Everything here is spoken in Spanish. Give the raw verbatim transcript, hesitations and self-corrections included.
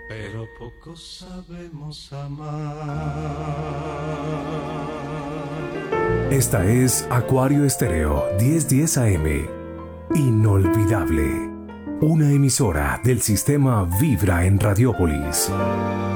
pero poco sabemos amar. Esta es Acuario Estéreo diez diez A M. Inolvidable. Una emisora del sistema Vibra en Radiópolis.